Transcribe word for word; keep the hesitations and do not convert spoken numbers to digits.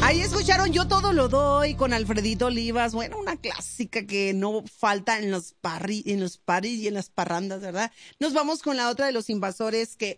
Ahí escucharon Yo Todo Lo Doy con Alfredito Olivas. Bueno, una clásica que no falta en los parri, en los paris y en las parrandas, ¿verdad? Nos vamos con la otra de los invasores que